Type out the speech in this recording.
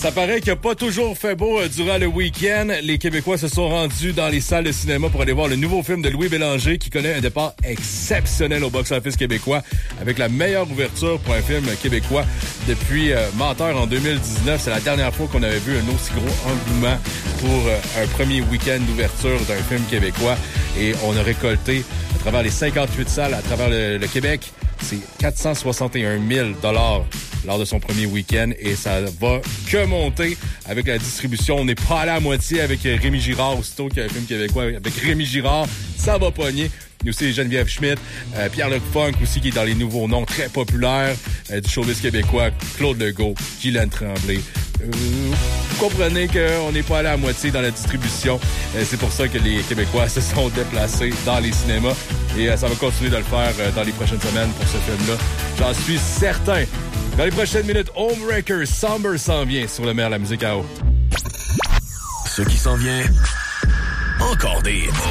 Ça paraît qu'il n'a pas toujours fait beau durant le week-end. Les Québécois se sont rendus dans les salles de cinéma pour aller voir le nouveau film de Louis Bélanger qui connaît un départ exceptionnel au box-office québécois avec la meilleure ouverture pour un film québécois depuis Menteur en 2019. C'est la dernière fois qu'on avait vu un aussi gros engouement pour un premier week-end d'ouverture d'un film québécois. Et on a récolté à travers les 58 salles à travers le Québec, c'est 461 000 $ lors de son premier week-end et ça va que monter avec la distribution. On n'est pas allé à moitié avec Rémi Girard, aussitôt qu'il y a un film québécois avec Rémi Girard, ça va pogner. Il y a aussi Geneviève Schmidt, Pierre-Luc Funk aussi qui est dans les nouveaux noms très populaires du showbiz québécois, Claude Legault, Guylaine Tremblay. Vous comprenez qu'on n'est pas allé à moitié dans la distribution. C'est pour ça que les Québécois se sont déplacés dans les cinémas et ça va continuer de le faire dans les prochaines semaines pour ce film-là. J'en suis certain. Dans les prochaines minutes, Homewrecker, Somber s'en vient sur le maire de la musique à eau. Ce qui s'en vient, encore des hits.